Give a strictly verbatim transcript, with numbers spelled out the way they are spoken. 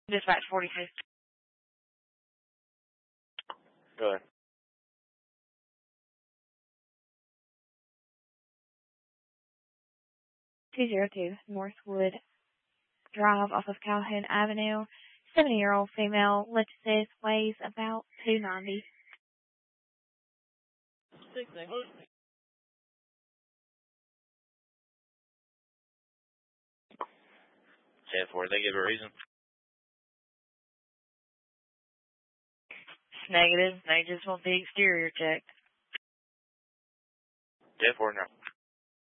Dispatch forty-two. Go ahead. two oh two Northwood Drive off of Calhoun Avenue. seventy-year-old female, Lexus, weighs about two ninety. Six, ten four, they give a reason? It's negative. They just want the exterior checked. ten four, no.